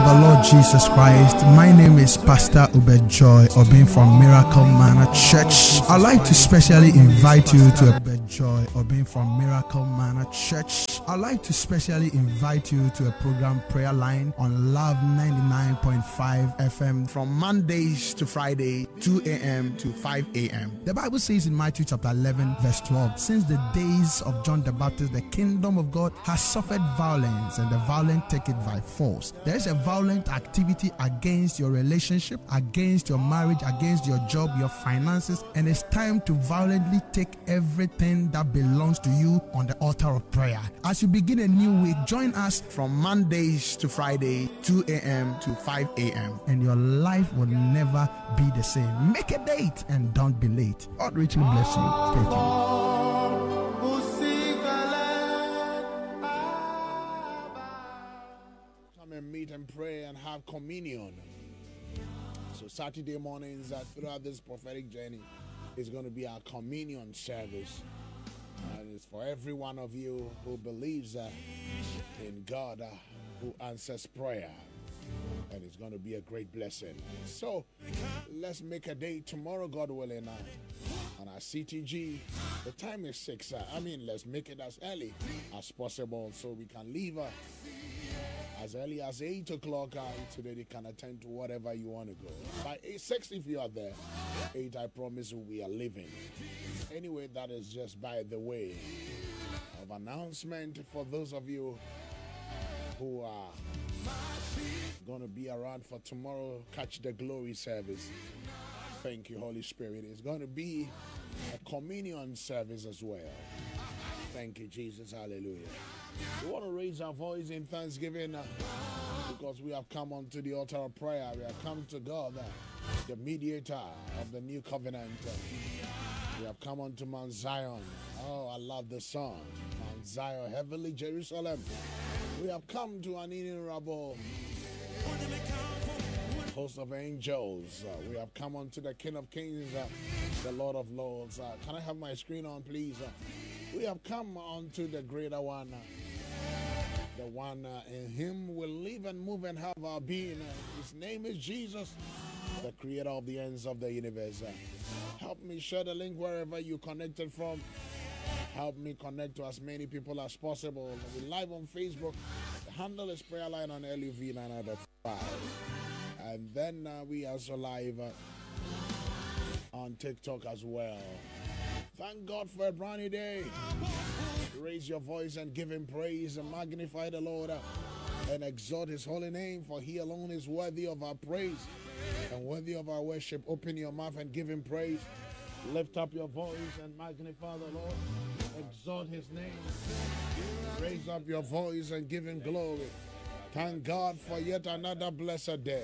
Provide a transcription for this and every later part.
our Lord Jesus Christ. My name is Pastor Ubejoy Obin from Miracle Manor Church. I'd like to specially invite you to a program Prayer Line on Love 99.5 FM from Mondays to Friday, 2 a.m. to 5 a.m. The Bible says in Matthew chapter 11 verse 12, since the days of John the Baptist, the kingdom of God has suffered violence, and the violent take it by force. There is a violent activity against your relationship, against your marriage, against your job, your finances, and it's time to violently take everything that belongs to you on the altar of prayer. As you begin a new week, join us from Mondays to Friday, 2 a.m. to 5 a.m. and your life will never be the same. Make a date and don't be late. God richly bless you. Stay tuned. And meet and pray and have communion. So Saturday mornings throughout this prophetic journey is going to be our communion service, and it's for every one of you who believes in God who answers prayer, and it's going to be a great blessing. So let's make a day tomorrow, God willing, on our CTG. The time is 6. Let's make it as early as possible so we can leave as early as 8 o'clock today. They can attend to whatever you want to go. By 6, if you are there, 8, I promise you we are leaving. Anyway, that is just by the way of announcement for those of you who are going to be around for tomorrow. Catch the glory service. Thank you, Holy Spirit. It's going to be a communion service as well. Thank you, Jesus. Hallelujah. We want to raise our voice in thanksgiving because we have come onto the altar of prayer. We have come to God, the mediator of the new covenant. We have come onto Mount Zion. Oh, I love the song. Mount Zion, heavenly Jerusalem. We have come to an innumerable host of angels. We have come onto the King of Kings, the Lord of Lords. Can I have my screen on, please? We have come onto the greater one. The one in him will live and move and have our being. His name is Jesus, the creator of the ends of the universe. Help me share the link wherever you connected from. Help me connect to as many people as possible. We're live on Facebook. The handle is Prayer Line on LUV 905. And then we also live on TikTok as well. Thank God for a brand new day. Raise your voice and give him praise and magnify the Lord and exalt his holy name, for he alone is worthy of our praise and worthy of our worship. Open your mouth and give him praise. Lift up your voice and magnify the Lord. Exalt his name. Raise up your voice and give him glory. Thank God for yet another blessed day.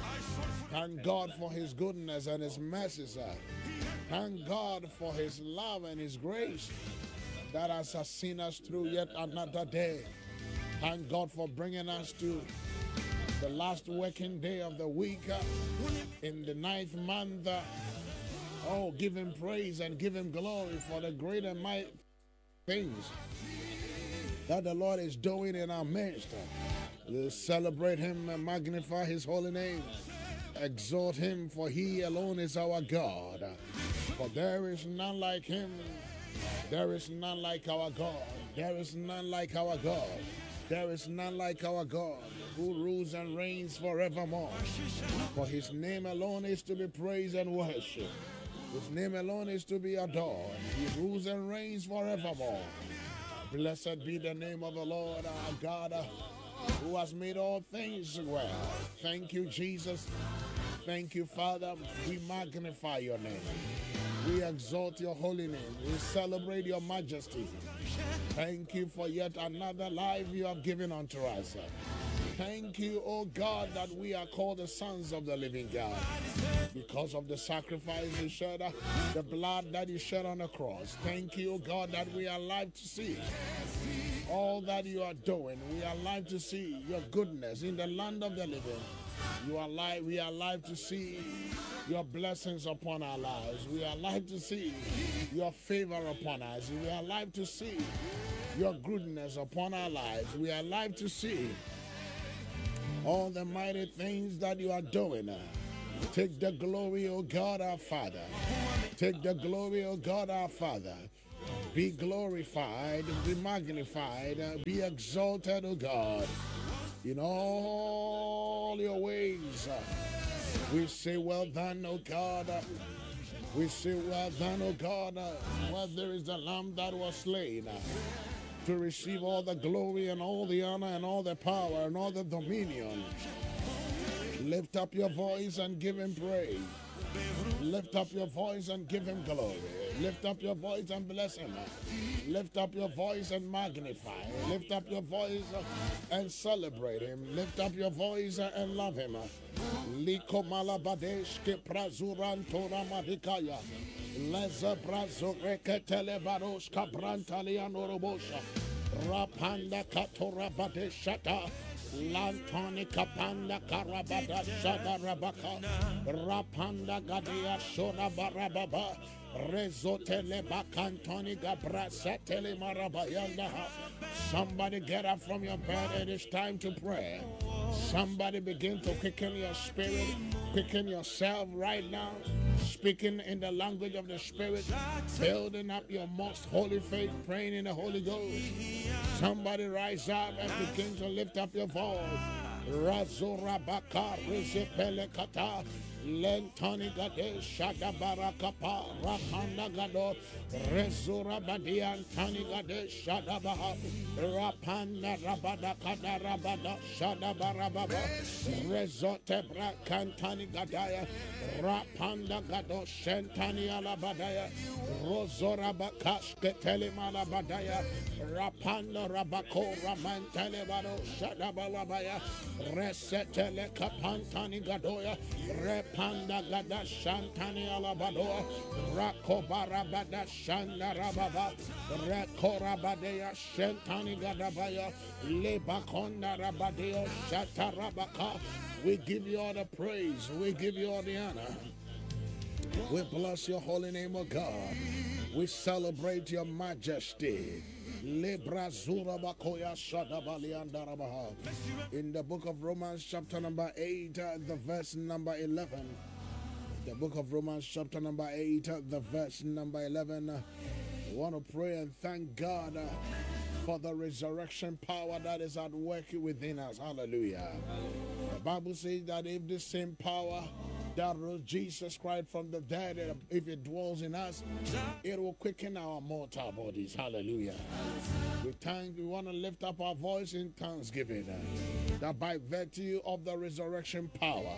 Thank God for his goodness and his mercies. Thank God for his love and his grace that has seen us through yet another day. Thank God for bringing us to the last working day of the week in the 9th month. Oh, give him praise and give him glory for the great and mighty things that the Lord is doing in our midst. We'll celebrate him and magnify his holy name. Exalt him, for he alone is our God. For there is none like him. There is none like our God. There is none like our God. There is none like our God, who rules and reigns forevermore. For his name alone is to be praised and worshipped. His name alone is to be adored. He rules and reigns forevermore. Blessed be the name of the Lord our God, who has made all things well. Thank you, Jesus. Thank you, Father. We magnify your name. We exalt your holy name. We celebrate your majesty. Thank you for yet another life you have given unto us. Thank you, O God, that we are called the sons of the living God because of the sacrifice you shed, the blood that you shed on the cross. Thank you, O God, that we are alive to see all that you are doing. We are alive to see your goodness in the land of the living. We are alive to see your blessings upon our lives. We are alive to see your favor upon us. We are alive to see your goodness upon our lives. We are alive to see all the mighty things that you are doing. Take the glory, O God our Father. Take the glory, O God our Father. Be glorified, be magnified, be exalted, O God, in all your ways. We say, well done, O God. We say, well done, O God. Well, there is the Lamb that was slain to receive all the glory and all the honor and all the power and all the dominion. Lift up your voice and give him praise. Lift up your voice and give him glory. Lift up your voice and bless him. Lift up your voice and magnify. Lift up your voice and celebrate him. Lift up your voice and love him. Liko malabadesh ke prazuran tora madikaya. Leza brazo reketele barosh kabrantalian orobosha. Rapanda katora badeshata. Lantoni kapanda karabada shada rabaka. Rapanda gadia shora barababa. Rezotele bakantoni gabrasa tele marabayanda. Somebody get up from your bed. It is time to pray. Somebody begin to quicken your spirit, quicken yourself right now, speaking in the language of the Spirit, building up your most holy faith, praying in the Holy Ghost. Somebody rise up and begin to lift up your voice. Razura baka rizepele kata. Lentani gade shada barakapa rapanda gado rezura badian tani gade shada baha rapanda rabada kada rabada shada barababa rezote brakantani gadaya rapanda gado shentani alabadaya rozora bakash ketele malabadaya rapanda rabako ramantele bado shada balabaya resetele kapantani gadoya Panda gada shantani alabadoa, rakobara bada shanda rababa, rekorabadea shantani gadabaya, lebakonda rabadeo shatarabaka. We give you all the praise, we give you all the honor. We bless your holy name, O God. We celebrate your majesty. In the book of Romans, chapter number 8, the verse number 11. The book of Romans, chapter number 8, the verse number 11. I want to pray and thank God for the resurrection power that is at work within us. Hallelujah. The Bible says that if the same power that rose Jesus Christ from the dead, if it dwells in us, it will quicken our mortal bodies. Hallelujah. We want to lift up our voice in thanksgiving that by virtue of the resurrection power,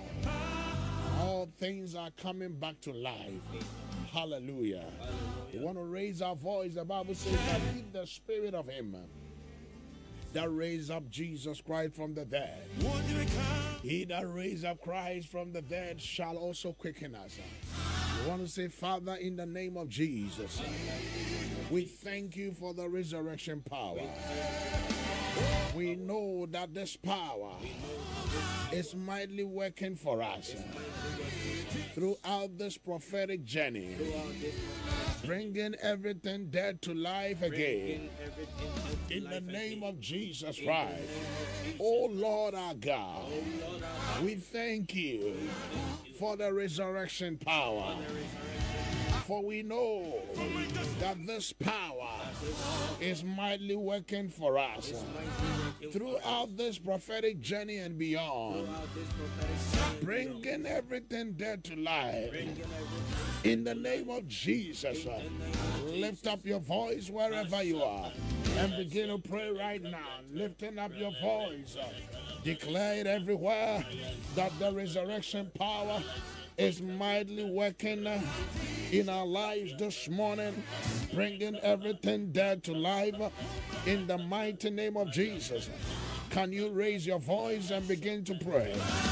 all things are coming back to life. Hallelujah. We want to raise our voice. The Bible says that if the spirit of him that raised up Jesus Christ from the dead, he that raised up Christ from the dead shall also quicken us. We want to say, Father, in the name of Jesus, we thank you for the resurrection power. We know that this power is mightily working for us throughout this prophetic journey, bringing everything dead to life again. In the name of Jesus Christ. Oh Lord our God, we thank you for the resurrection power. For we know that this power is mightily working for us throughout this prophetic journey and beyond, bringing everything dead to life. In the name of Jesus, lift up your voice wherever you are and begin to pray right now. Lifting up your voice, declare it everywhere that the resurrection power is mightily working in our lives this morning, bringing everything dead to life in the mighty name of Jesus. Can you raise your voice and begin to pray?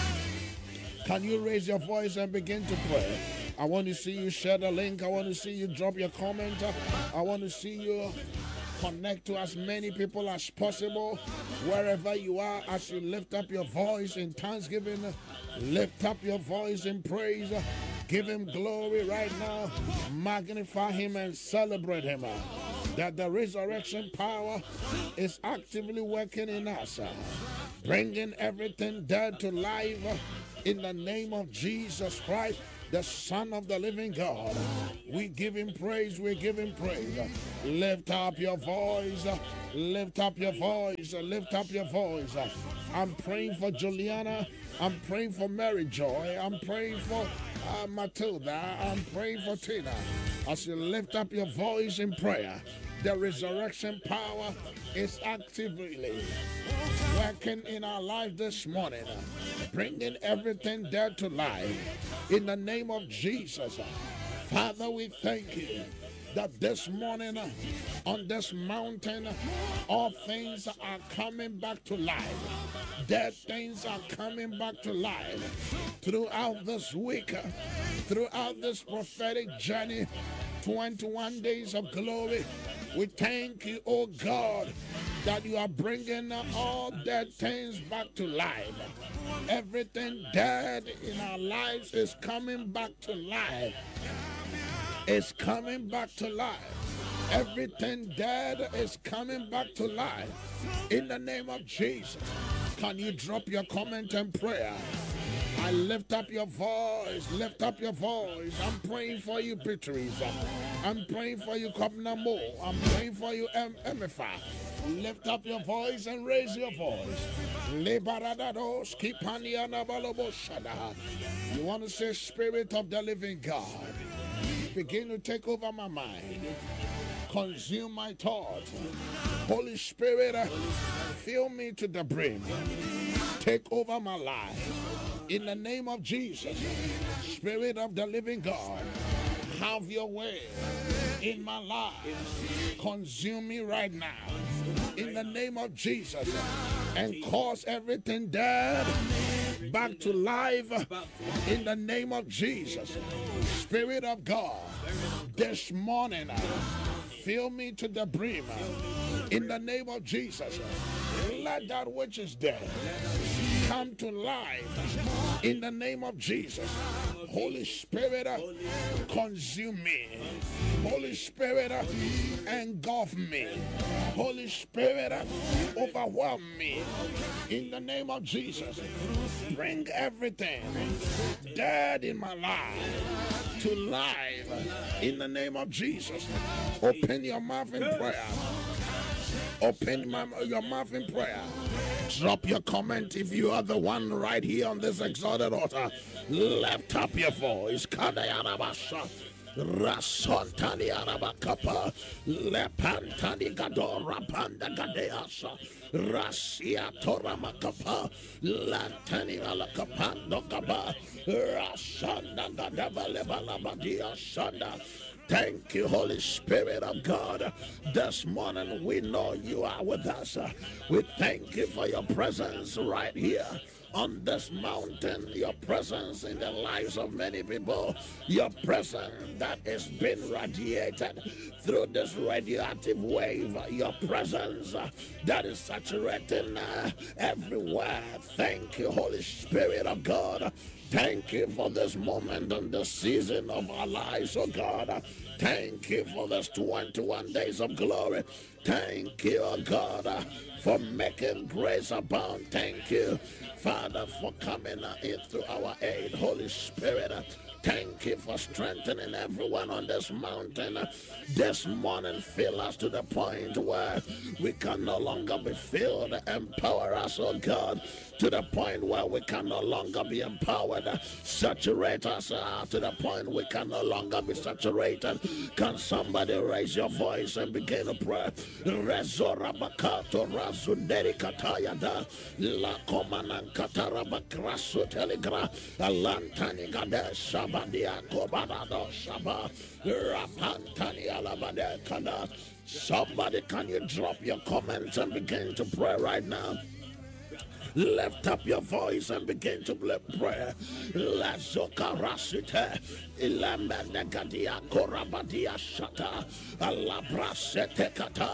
Can you raise your voice and begin to pray? I want to see you share the link. I want to see you drop your comment. I want to see you connect to as many people as possible wherever you are. As you lift up your voice in thanksgiving, lift up your voice in praise, give him glory right now, magnify him and celebrate him, that the resurrection power is actively working in us, bringing everything dead to life in the name of Jesus Christ, the Son of the living God. We give him praise, we give him praise. Lift up your voice, lift up your voice, lift up your voice. I'm praying for Juliana, I'm praying for Mary Joy, I'm praying for Matilda, I'm praying for Tina. As you lift up your voice in prayer, the resurrection power is actively working in our life this morning, bringing everything dead to life. In the name of Jesus, Father, we thank you that this morning on this mountain, all things are coming back to life. Dead things are coming back to life. Throughout this week, throughout this prophetic journey, 21 days of glory, we thank you, oh God, that you are bringing all dead things back to life. Everything dead in our lives is coming back to life. It's coming back to life. Everything dead is coming back to life. In the name of Jesus, can you drop your comment and prayer? I lift up your voice, lift up your voice. I'm praying for you, Beatrice. I'm praying for you, Kopnamo. I'm praying for you, Emifa. Lift up your voice and raise your voice. You want to say, Spirit of the living God, begin to take over my mind, consume my thoughts. Holy Spirit, fill me to the brim. Take over my life. In the name of Jesus, Spirit of the living God, have your way in my life. Consume me right now. In the name of Jesus, and cause everything dead back to life. In the name of Jesus, Spirit of God, this morning, fill me to the brim. In the name of Jesus, let that which is dead come to life. In the name of Jesus, Holy Spirit, consume me. Holy Spirit, engulf me. Holy Spirit, overwhelm me. In the name of Jesus, bring everything dead in my life to life. In the name of Jesus, open your mouth in prayer. Open your mouth in prayer. Drop your comment if you are the one right here on this exalted altar. Lift up your voice. Rasontani Arabakapa, Lepantani Gadora Panda Gadeasa, Rasia Toramakapa, Lantani Alakapando Gaba, Rasanda Gadaba Lebalabadia Sanda. Thank you, Holy Spirit of God. This morning we know you are with us. We thank you for your presence right here on this mountain, your presence in the lives of many people, your presence that is being radiated through this radioactive wave, your presence that is saturating everywhere. Thank you, Holy Spirit of God. Thank you for this moment and this season of our lives, oh God. Thank you for this 21 days of glory. Thank you, oh God, for making grace abound. Thank you, Father, for coming into our aid. Holy Spirit, thank you for strengthening everyone on this mountain. This morning, fill us to the point where we can no longer be filled. Empower us, oh God, to the point where we can no longer be empowered. Saturate us to the point we can no longer be saturated. Can somebody raise your voice and begin to pray? Rezora bakato razunderi katayada la komanan katarabakrasu telegra alantani gade shabadia kobanado shaba rapantani alabade kada. Somebody, can you drop your comments and begin to pray right now? Lift up your voice and begin to pray. Lazokarasite, Ilamandagadia, Korabadia Shata, Alabrasete Kata,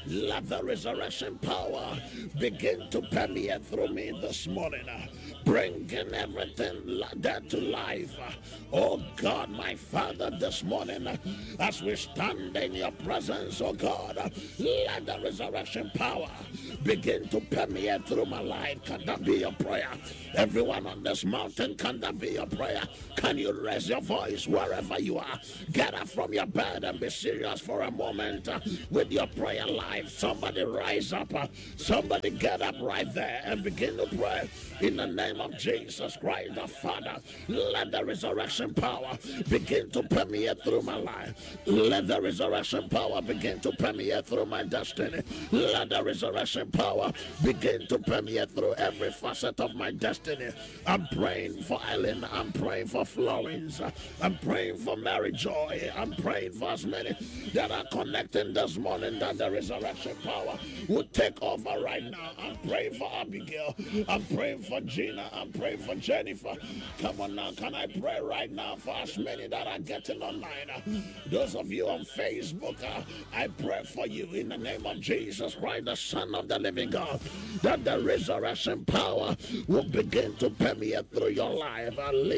Let the resurrection power begin to permeate through me this morning, bringing everything dead to life. Oh God, my Father, this morning, as we stand in your presence, oh God, let the resurrection power begin to permeate through my life. Can that be your prayer? Everyone on this mountain, can that be your prayer? Can you raise your voice wherever you are? Get up from your bed and be serious for a moment with your prayer life. Somebody rise up. Somebody get up right there and begin to pray in the name of Jesus Christ the Father. Let the resurrection power begin to permeate through my life. Let the resurrection power begin to permeate through my destiny. Let the resurrection power begin to permeate through every facet of my destiny. I'm praying for Ellen. I'm praying for Florence. I'm praying for Mary Joy. I'm praying for as many that are connecting this morning, that the resurrection power will take over right now. I'm praying for Abigail. I'm praying for Gina. I'm praying for Jennifer. Come on now, can I pray right now for as many that are getting online? Those of you on Facebook, I pray for you in the name of Jesus Christ, the Son of the living God, that the resurrection power will begin to permeate through your life.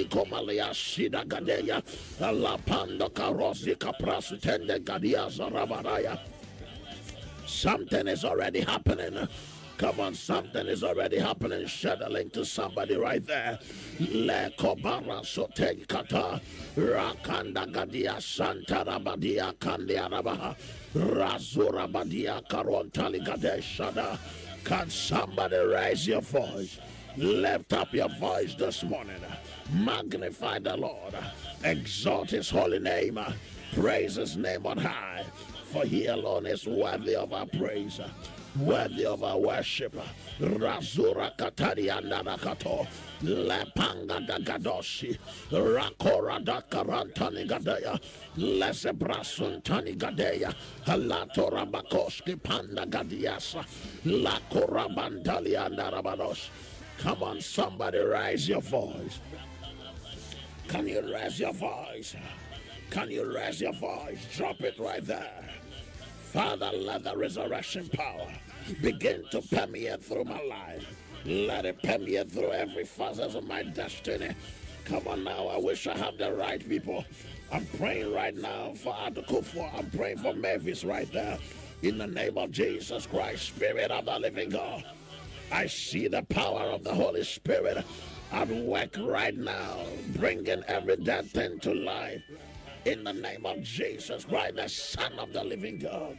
Something is already happening. Come on, something is already happening. Share the link to somebody right there. Le kobara sote kata rakanda gadia santa rabadia kandia rabaha razura badia karontali gadeshada. Can somebody raise your voice? Lift up your voice this morning. Magnify the Lord. Exalt his holy name. Praise his name on high. For he alone is worthy of our praise, worthy of our worship. Razura Kataria Narakato, Lepanga da Gadoshi, Rakora da Karantani Gadea, Lesebrasun Tani Gadea, Halatora Bakoski Panda Gadiasa, La Korabandalia Narabados. Come on, somebody raise your voice. Can you raise your voice? Can you raise your voice? Drop it right there. Father, let the resurrection power begin to permeate through my life. Let it permeate through every facet of my destiny. Come on now, I wish I have the right people. I'm praying right now for Adokufo. I'm praying for Mavis right there. In the name of Jesus Christ, Spirit of the living God, I see the power of the Holy Spirit at work right now, bringing every dead thing to life. In the name of Jesus Christ, the Son of the living God.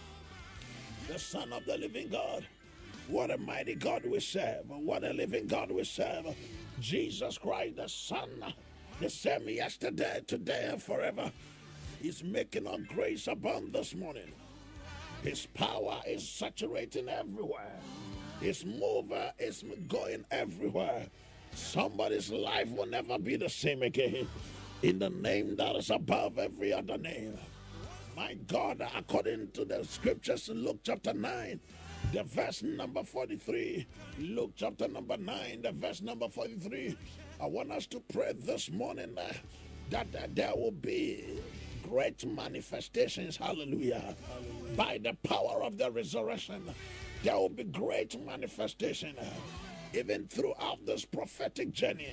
The Son of the living God. What a mighty God we serve. What a living God we serve. Jesus Christ, the Son, the same yesterday, today, and forever. He's making our grace abound this morning. His power is saturating everywhere. His mover is going everywhere. Somebody's life will never be the same again. In the name that is above every other name. My God, according to the scriptures in Luke chapter 9, the verse number 43. Luke chapter number 9, the verse number 43. I want us to pray this morning that there will be great manifestations. Hallelujah. By the power of the resurrection, there will be great manifestation even throughout this prophetic journey.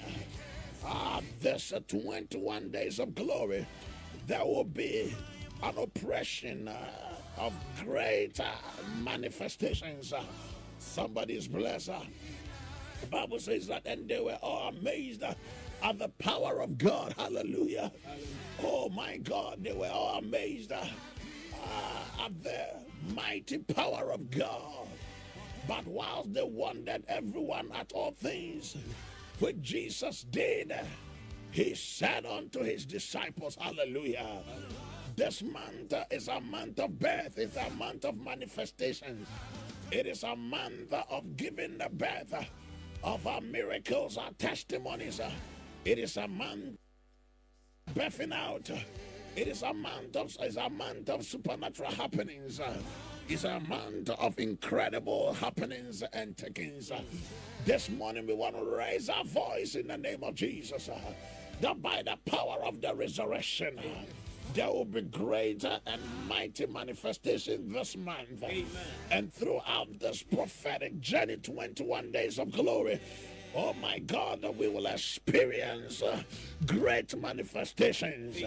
This 21 days of glory, there will be an oppression of great manifestations. Somebody's blessed. The Bible says that, and they were all amazed at the power of God. Hallelujah. Oh my God, they were all amazed at the mighty power of God. But whilst they wondered, everyone at all things which Jesus did, he said unto his disciples, hallelujah, this month is a month of birth. It's a month of manifestations. It is a month of giving the birth of our miracles, our testimonies. It is a month birthing out. It is a month of supernatural happenings. It's a month of incredible happenings and takings. This morning we want to raise our voice in the name of Jesus. That by the power of the resurrection, There will be greater and mighty manifestation this month. Amen. And throughout this prophetic journey, 21 days of glory. Oh my God, that we will experience great manifestations.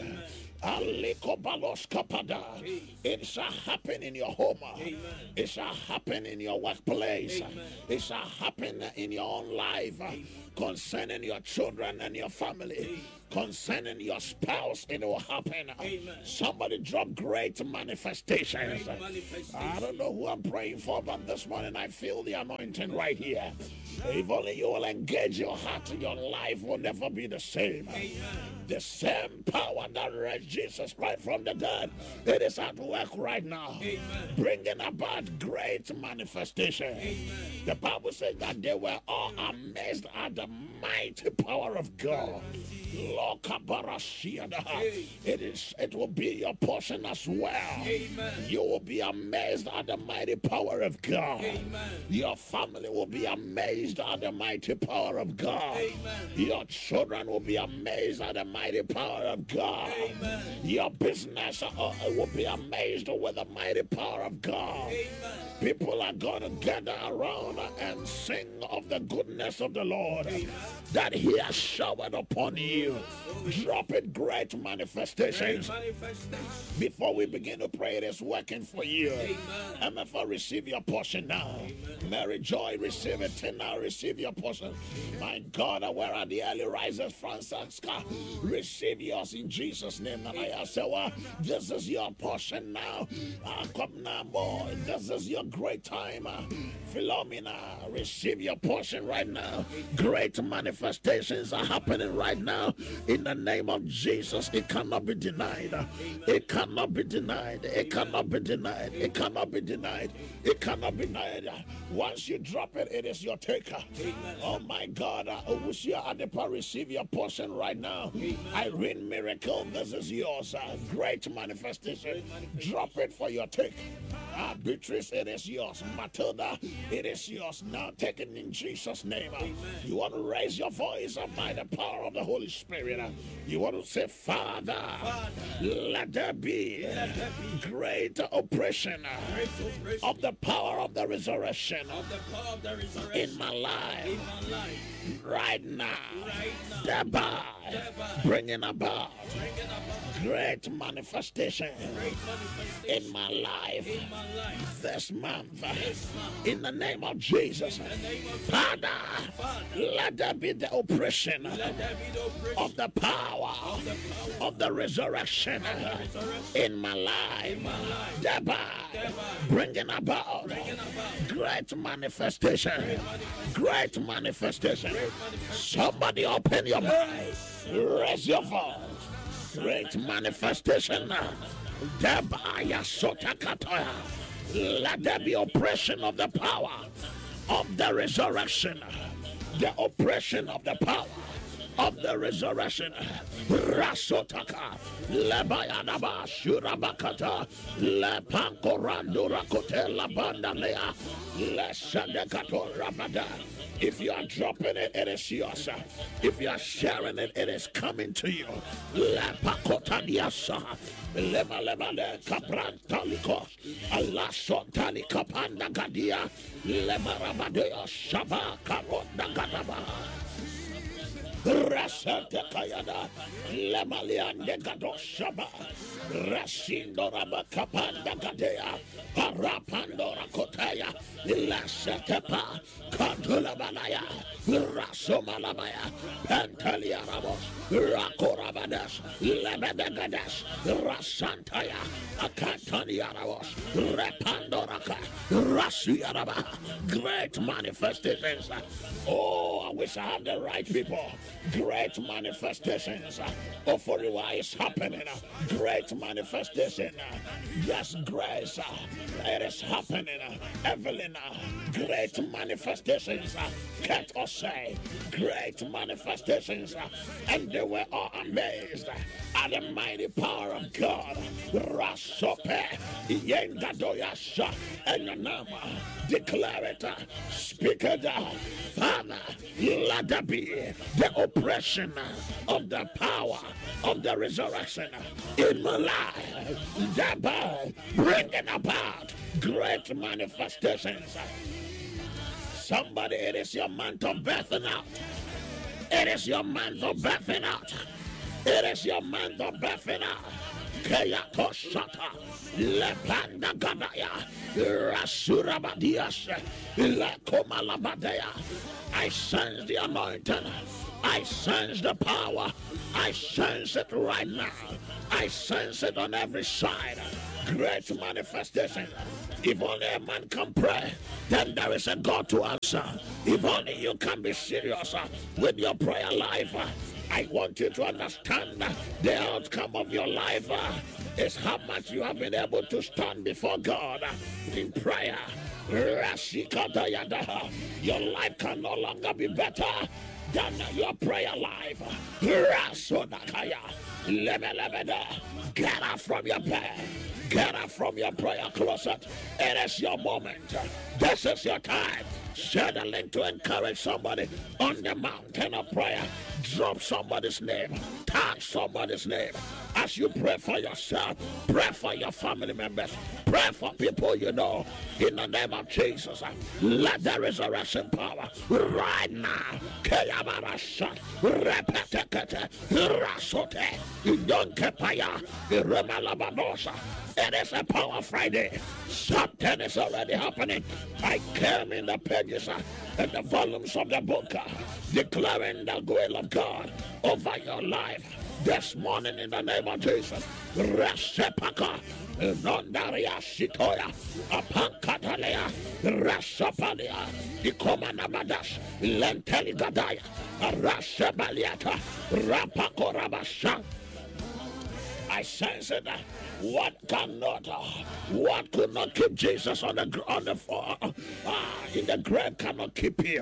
It shall happen in your home. Amen. It shall happen in your workplace. Amen. It shall happen in your own life. Concerning your children and your family. Concerning your spouse, it will happen. Amen. Somebody drop great manifestations. Great manifestations. I don't know who I'm praying for, but this morning I feel the anointing right here. If only you will engage your heart, your life will never be the same. Amen. The same power that raised Jesus Christ from the dead, it is at work right now. Amen. Bringing about great manifestation. Amen. The Bible says that they were all amazed at the mighty power of God. It will be your portion as well. Amen. You will be amazed at the mighty power of God. Amen. Your family will be amazed at the mighty power of God. Amen. Your children will be amazed at the mighty power of God. Amen. Your business will be amazed with the mighty power of God. Amen. People are going to gather around and sing of the goodness of the Lord. Amen. That He has showered upon you. Drop it, great manifestations. Great manifestations. Before we begin to pray, it is working for you. Amen. MFR, receive your portion now. Amen. Mary Joy, receive it now. Receive your portion. My God, where are the early risers? Francisca, receive yours in Jesus' name. And I say, well, this is your portion now. Come now, boy. This is your great time. Philomena, receive your portion right now. Great manifestations are happening right now. In the name of Jesus, it cannot be denied. It cannot be denied. It cannot be denied. It cannot be denied. It cannot be denied. Once you drop it, it is your taker. Oh my God, Owusia Adepa, receive your portion right now. Irene Miracle, this is yours. Great manifestation. Drop it for your take. Beatrice, it is yours. Matilda, it is yours. Now take it in Jesus' name. You want to raise your voice by the power of the Holy Spirit. You want to say, Father, let there be great oppression of the power of the resurrection in my life right now, thereby bringing about great manifestation in my life this month. In the name of Jesus, Father, let there be the oppression of the power of the resurrection in my life, thereby bringing about great manifestation. Great manifestation. Somebody open your mouth, raise your voice. Great manifestation. Thereby, let there be oppression of the power of the resurrection. The oppression of the power of the resurrection. Rasotaka, Lebayanaba, Shurabakata, Lepankorandura Kotela Bandalea, Lesadekato Rabada. If you are dropping it, it is yours. If you are sharing it, it is coming to you. Lepakotaniasa, Lemalebale, Caprantaliko, Alasotani Capanda Gadia, Lemarabadea, Shaba, Karonda Gadaba. Rasante Kayada, Lemalian de Gado Shaba, Rasindoraba Kapanda Gadea, Parapandora Kotaya, Ilasetepa, Kantulabanaya, Rasomalabaya, Pantaliarabos, Rakorabadas, Lebedagadas, Rasantaya, Akantaniarabos, Repandoraka, Rasiaraba, great manifestations. Oh, I wish I had the right people. Great manifestations. Oh, for you is happening. Great manifestation. Yes, grace. It is happening. Evelyn, great manifestations. Can't I say great manifestations? And they were all amazed at the mighty power of God. Rasope, Yengadoyasha, and Yanama. Declare it. Speak it. Father, let there be the oppression of the power of the resurrection in my life, thereby bringing about great manifestations. Somebody, it is your month of birthing out. It is your month of birthing out. It is your month of birthing out. Kaya Toshata, Lepanda Gadaya, Rasurabadias, Lekomalabadea. I sense the anointing. I sense the power. I sense it right now. I sense it on every side. Great manifestation. If only a man can pray, then there is a God to answer. If only you can be serious with your prayer life. I want you to understand the outcome of your life is how much you have been able to stand before God in prayer. Your life can no longer be better than your prayer life. Get up from your bed. Get up from your prayer closet. It is your moment. This is your time. Share the link to encourage somebody on the mountain of prayer. Drop somebody's name. Tag somebody's name. As you pray for yourself, pray for your family members, pray for people you know. In the name of Jesus, let the resurrection power right now. Kayabarashat, repetekete, rasote, yonkepaya, remalabadosa. It is a Power Friday. Something is already happening. I came in the pages and the volumes of the book declaring the will of God over your life this morning in the name of Jesus. Resepaka, Nondaria Sitoya, Apankatalea, Rasapalia, Ikomanabadash, Lenteligadaya, Rasabaliata, Rapakorabasha. I sense it. What could not keep Jesus in the grave cannot keep you.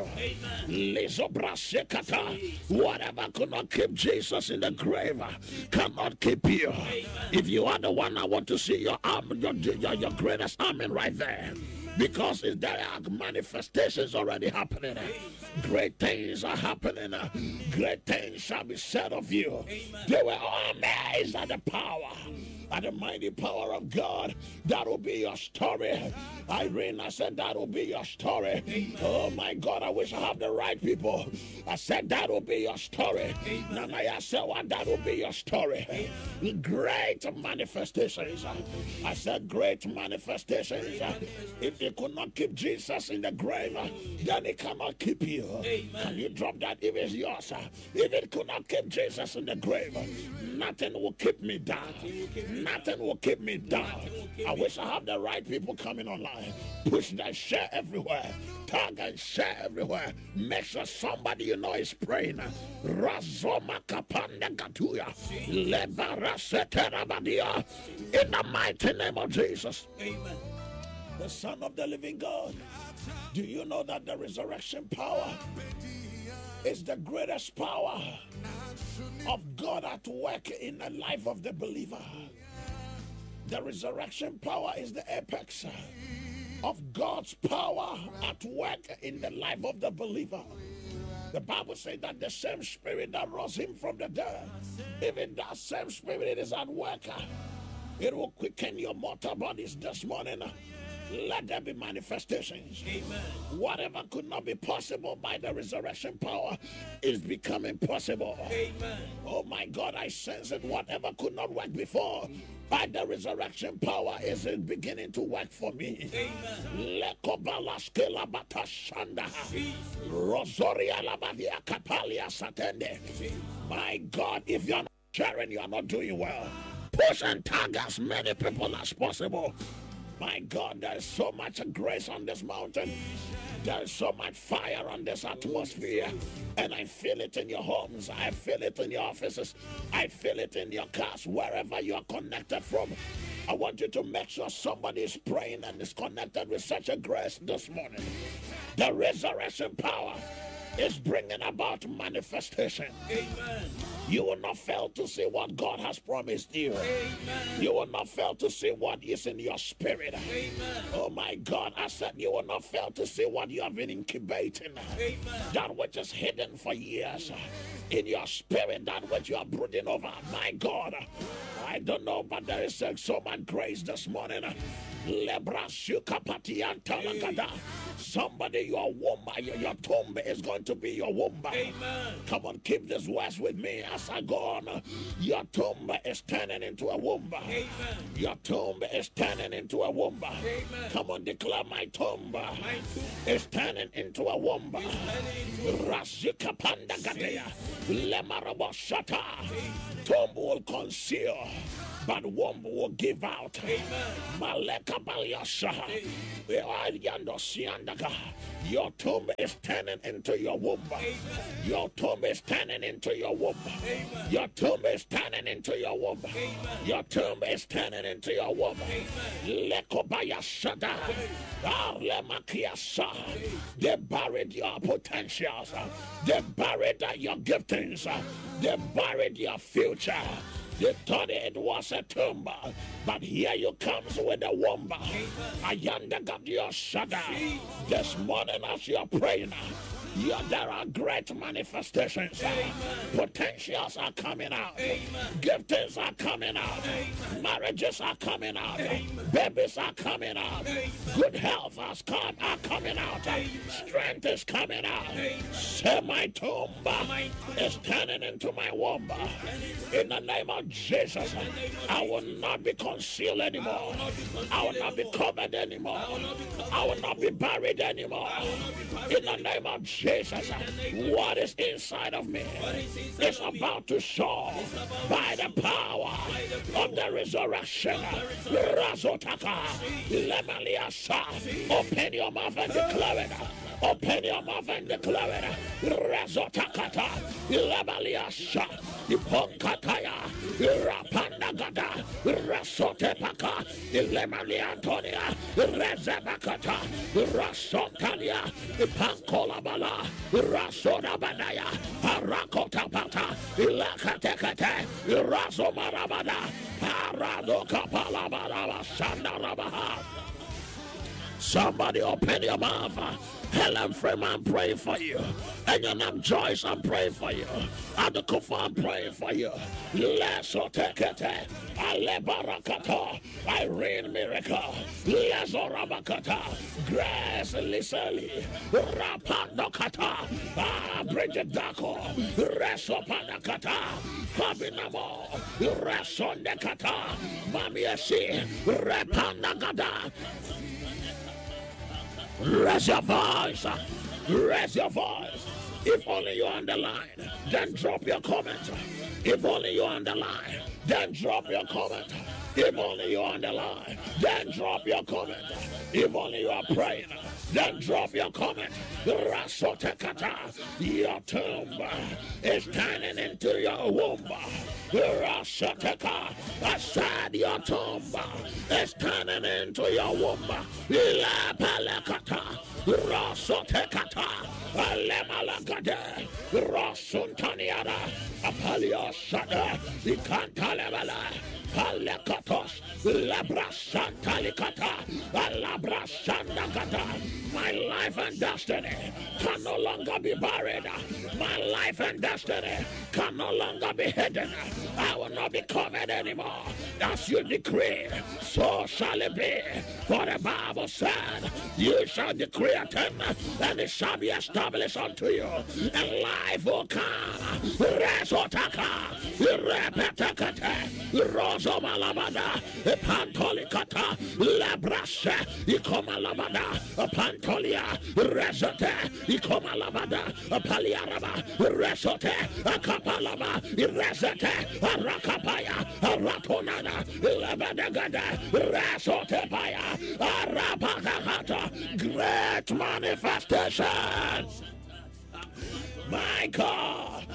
Whatever could not keep Jesus in the grave cannot keep you. If you are the one, I want to see your arm, your greatest arm right there. Because there are manifestations already happening. Great things are happening. Great things shall be said of you. They were amazed at the power, at the mighty power of God. That will be your story. Irene, I said that will be your story. Oh my God, I wish I have the right people. I said that will be your story. Namaya said that will be your story. Great manifestations. I said great manifestations. If you could not keep Jesus in the grave, then it cannot keep you. Can you drop that if it's yours? If it could not keep Jesus in the grave, nothing will keep me down. Nothing will keep me down. I wish I have the right people coming online. Push that share everywhere. Tag and share everywhere. Make sure somebody you know is praying. Razoma kapanda gatuya. Lebara seterabadia. In the mighty name of Jesus. Amen. The Son of the living God. Do you know that the resurrection power is the greatest power of God at work in the life of the believer? The resurrection power is the apex of God's power at work in the life of the believer. The Bible says that the same spirit that rose him from the dead, even that same spirit is at work. It will quicken your mortal bodies this morning. Let there be manifestations. Amen. Whatever could not be possible by the resurrection power is becoming possible. Amen. Oh my God, I sense it. Whatever could not work before, by the resurrection power is it beginning to work for me. Amen. My God, if you're not sharing, you are not doing well. Push and tag as many people as possible. My God, there is so much grace on this mountain. There is so much fire on this atmosphere. And I feel it in your homes. I feel it in your offices. I feel it in your cars, wherever you are connected from. I want you to make sure somebody is praying and is connected with such a grace this morning. The resurrection power is bringing about manifestation. Amen. You will not fail to see what God has promised you. Amen. You will not fail to see what is in your spirit. Amen. Oh my God, I said you will not fail to see what you have been incubating. Amen. That which is hidden for years in your spirit, that which you are brooding over. My God, I don't know, but there is so much grace this morning. Somebody, your womb, your tomb is going to be your womb. Amen. Come on, keep this words with me as I go on. Your tomb is turning into a womb. Amen. Your tomb is turning into a womb. Amen. Come on, declare my tomb My tomb is turning into a womb. is turning into Rasika panda gadeya, lemarabo shata. Tomb will conceal, but womb will give out. Amen. Maleka balyasha. Your tomb is turning into your womb. Amen. Your tomb is turning into your womb. Amen. Your tomb is turning into your womb. Amen. Your tomb is turning into your womb. Lekobaya shada. They buried your potentials. They buried your giftings. They buried your future. They thought it was a tomb, but here you comes with a womb. Ayanda got your shada. This morning as you're praying, there are great manifestations. Potentials are coming out. Giftings are coming out. Marriages are coming out. Babies are coming out. Good health are coming out. Strength is coming out. Say my tomb is turning into my womb. In the name of Jesus, I will not be concealed anymore. I will not be covered anymore. I will not be buried anymore. In the name of Jesus, what is inside of me is about to show by the power of the resurrection. Razotaka, Lemaliasa, open your mouth and declare it. Open your mouth and declare it. Razotakata, Lemaliasa, Iponkataya, Rapandagada, Rasotepaka, Lemaliantonia, Rezebakata, Rasotalia, Pankolabala, Rasodabadaya, Parakotapata, Ilakatekate, Rasomarabada, Paradokapalabada, Sandarabaha. Somebody open your mouth. Helen Freeman, I'm praying for you. And your name Joyce, I'm praying for you. Adukufa, I'm praying for you. Lesotekete, Alebarakata, Irene Miracle, Lesorabakata, Grace Liseli, Rapandokata, Bridget Dako, Resopanakata, Pabinamo, Resondekata, Mamiasi, Repandagada. Raise your voice. Raise your voice. If only you're on the line, then drop your comment. If only you're on the line, then drop your comment. If only you're on the line, then drop your comment. If only you are praying, then drop your comment. Rasotekata, your tomb is turning into your womb. Rasoteka, I said your tomb is turning into your womb. La palakata, Rasotekata, Alemalagade, Rasuntaniana, Apalia Sada, Ikantalebala, Palekatos, Labra Santalicata, Alabra Sandagata. My life and destiny can no longer be buried. My life and destiny can no longer be hidden. I will not be covered anymore. As you decree, so shall it be. For the Bible said, you shall decree a thing, and it shall be established unto you. And life will come. Resotaka, Repetakate, Rosomalabada, Pantolicata, Labrashe, Ikomalabada, Pantolia, Resote, Ikomalabada, Paliaraba, Resote, Akapalaba, Resote, Arakapaya, Aratonana, Labadagada, Resote Paya, Arapakata, great manifestation. My God,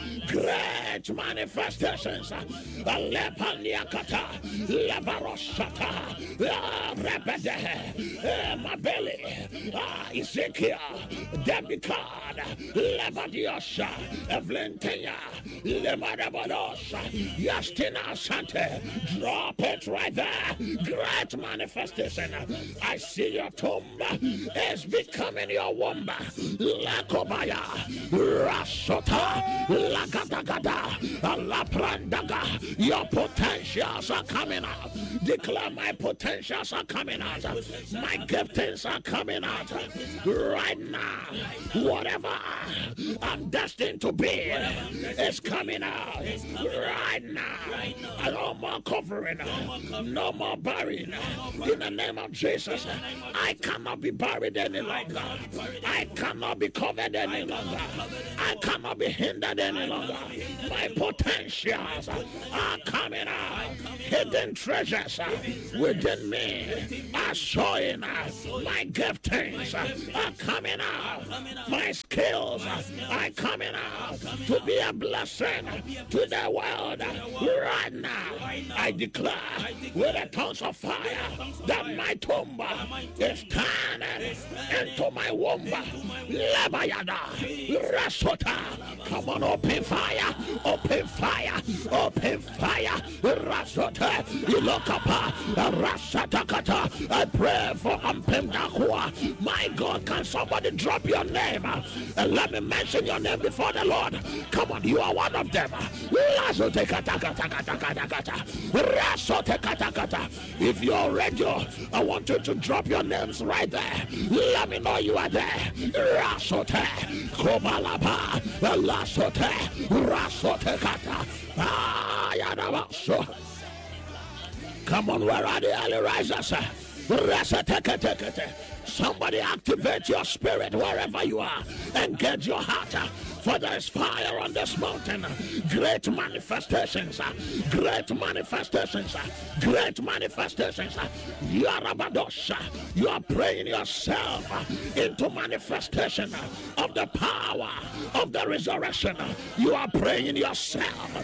great manifestations. Lepaniakata, Labaroshata, Rebede, Mabeli, Ezekiel, Debicard, Lebadiosha, Evlenteya, Lemadabadosha, Yastina Sante. Drop it right there. Great manifestation. I see your tomb is becoming your womb. Lakobaya, Rasota, Lagadagada, Laprandaga. Your potentials are coming out. Declare my potentials are coming out. My giftings are coming out right now. Whatever I'm destined to be is coming out right now. No more covering, no more burying. In the name of Jesus, I cannot be buried any longer. I cannot be covered any longer. I cannot be hindered any longer. My potentials are coming out. Hidden treasures within me are showing. My giftings are coming out. My skills are coming out to be a blessing to the world right now. I declare with the tongues of fire that my tomb is turning into my womb. Labayada, Rasota, come on, open fire, open fire, open fire, Rasota, Ilokapa, Rasatakata. I pray for Ampemdakua. My God, can somebody drop your name and let me mention your name before the Lord? Come on, you are one of them. If you're ready, I want you to drop your names right there. Let me know you are there. Rasote, Kobalaba, Lasote, Rasote Kata. Come on, where are the early risers? Somebody activate your spirit wherever you are. Engage your heart. For there is fire on this mountain. Great manifestations. Great manifestations. Great manifestations. You are Rabadosha. You are praying yourself into manifestation of the power of the resurrection. You are praying yourself.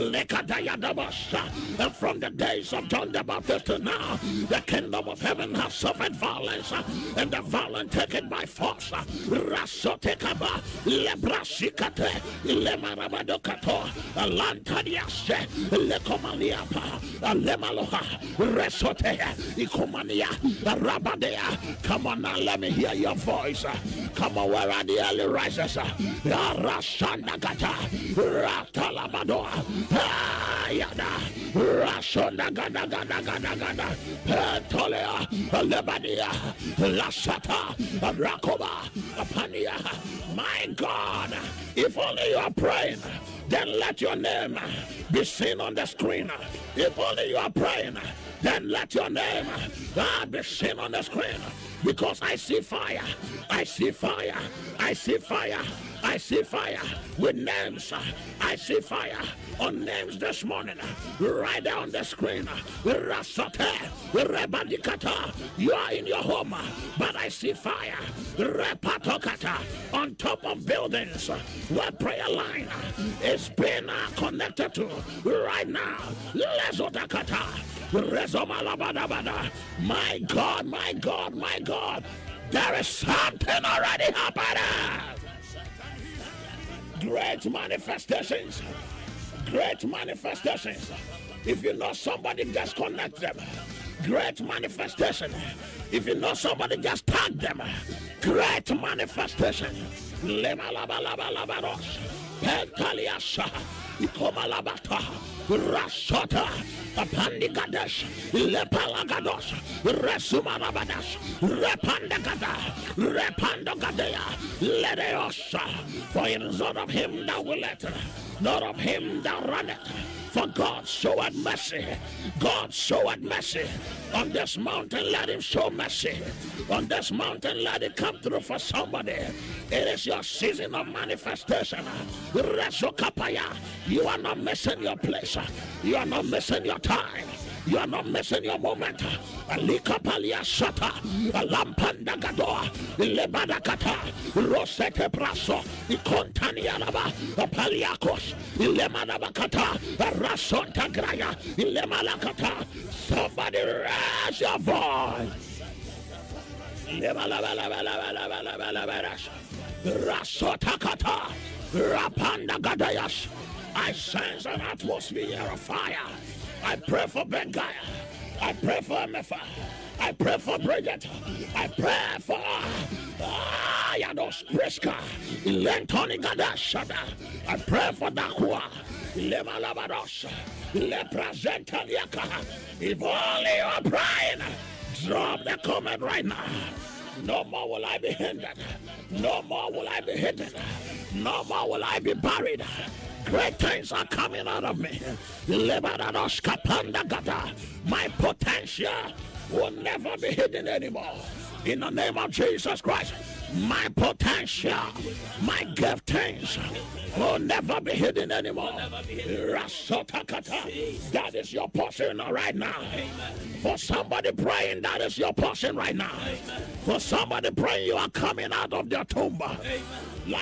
And from the days of John the Baptist to now, the kingdom of heaven has suffered violence, and the violent take it by force. Rasotekaba, Lebrasikate, Lemarabadokato, Lantadiase, Lekomaniapa, Lemaloha, Resote, Ikomania, Rabadea. Come on now, let me hear your voice. Come on, where are the early risers? Rashandagata, Ratalabadoa, Yada, Rashondagadagadagadagada, Tolea, Lebadia, Lasata, Rakoba, Apania. My God, if only you are praying, then let your name be seen on the screen. If only you are praying, then let your name be seen on the screen. Because I see fire, I see fire, I see fire, I see fire with names. I see fire on names this morning. Right there on the screen. Rasate, Rebadikata. You are in your home, but I see fire. Repatokata on top of buildings where prayer line is being connected to right now. Lezotakata. My God, my God, my God. There is something already happening. Great manifestations. Great manifestations. If you know somebody, just connect them. Great manifestation. If you know somebody, just tag them. Great manifestation. Lemalabalabalos. Pentaliasha. Ikomalabata. Rasota. Apandigadesh, Lepalagados, Resumarabadas, Repandagada, Repandagadea, Ledeosa, for it is not of him that will let, not of him that runneth. For God showed mercy. God showed mercy. On this mountain, let him show mercy. On this mountain, let it come through for somebody. It is your season of manifestation. You are not missing your place. You are not missing your time. You are not missing your moment. Alika palia shata, alampanda gadoa, lebada kata, rosete braso, ikontania laba, paliakos, ilemana bakata, rasonta graya, ilemana kata. Somebody raise your voice. Rasota kata, rapanda gadayas. I sense an atmosphere of fire. I pray for Bengaya. I pray for Mefa. I pray for Bridget. I pray for Yados Priska. Lentoni Gadashada. I pray for Dakua. Lemalabados. Lepresenta Yaka. If only you are praying, drop the comment right now. No more will I be hindered. No more will I be hidden. No more will I be buried. Great things are coming out of me. My potential will never be hidden anymore. In the name of Jesus Christ, my potential, my giftings will never be hidden anymore. That is your portion right now. For somebody praying, that is your portion right now. For somebody praying, you are coming out of your tomb.